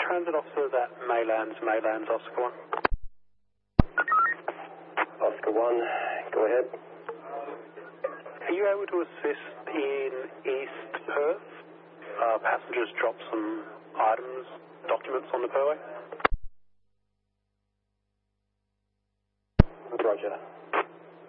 transit officers at Maylands, Oscar 1. Oscar 1, go ahead. Are you able to assist in East Perth? Passengers dropped some items, documents on the Perway. Roger.